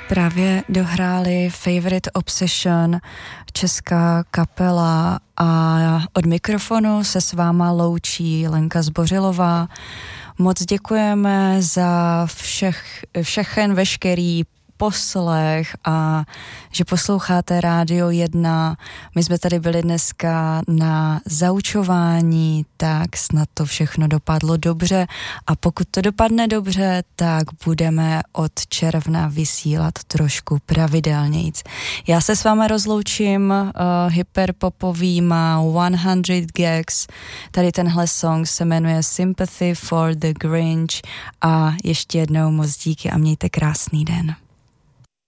Právě dohráli Favorite Obsession, česká kapela, a od mikrofonu se s váma loučí Lenka Zbořilová. Moc děkujeme za všechen veškerý poslech a že posloucháte Rádio 1. My jsme tady byli dneska na zaučování, tak snad to všechno dopadlo dobře a pokud to dopadne dobře, tak budeme od června vysílat trošku pravidelnějc. Já se s vámi rozloučím hyperpopovýma 100 Gags. Tady tenhle song se jmenuje Sympathy for the Grinch a ještě jednou moc díky a mějte krásný den.